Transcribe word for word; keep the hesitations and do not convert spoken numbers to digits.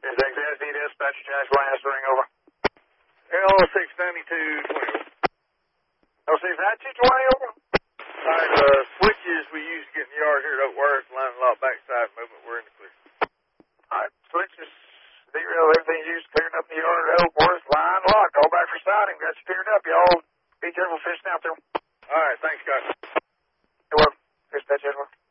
Is X S D dispatch Jack last ring over? L six ninety-two twenty. L six ninety-two twenty over? Alright, uh, switches we use to get in the yard here don't work. Line and lock backside movement, we're in the clear. Alright, switches, derail, everything's used, clearing up the yard, Ellsworth, line locked, all back for siding, got you cleared up, y'all. Be careful fishing out there. Alright, thanks, Scott. You're welcome. Dispatch, Edward.